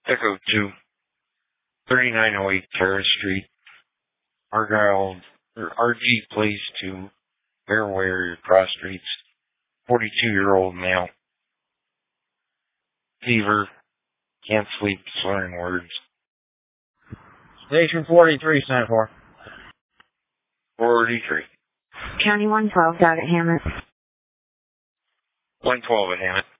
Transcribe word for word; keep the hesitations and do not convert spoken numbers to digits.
Echo two, thirty-nine oh eight Terrace Street, Argyle, or R G Place two, Fairway, Cross Streets, forty-two-year-old male. Fever, can't sleep, slurring words. Station forty-three, sent for. forty-three. County one twelve, out at Hammett. one twelve at Hammett.